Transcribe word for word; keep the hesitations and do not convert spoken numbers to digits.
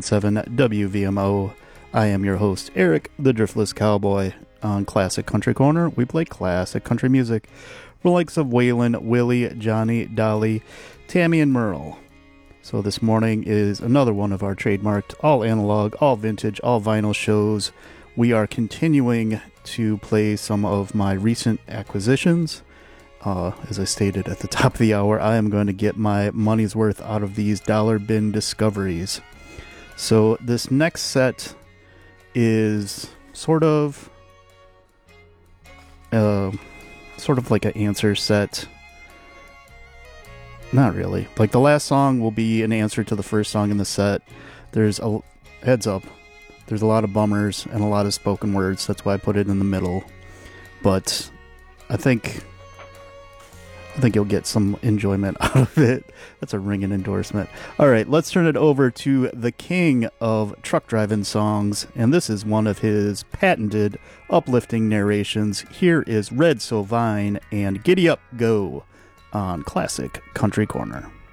point seven W V M O. I am your host, Eric, the Driftless Cowboy. On Classic Country Corner, we play classic country music for the likes of Waylon, Willie, Johnny, Dolly, Tammy, and Merle. So this morning is another one of our trademarked, all analog, all vintage, all vinyl shows. We are continuing to play some of my recent acquisitions. Uh, as I stated at the top of the hour, I am going to get my money's worth out of these dollar bin discoveries. So this next set is sort of, uh, sort of like an answer set. Not really. Like the last song will be an answer to the first song in the set. There's a heads up. There's a lot of bummers and a lot of spoken words. That's why I put it in the middle. But I think I think you'll get some enjoyment out of it. That's a ringing endorsement. All right, let's turn it over to the king of truck driving songs, and this is one of his patented uplifting narrations. Here is Red Sovine and Giddy Up Go on Classic Country Corner.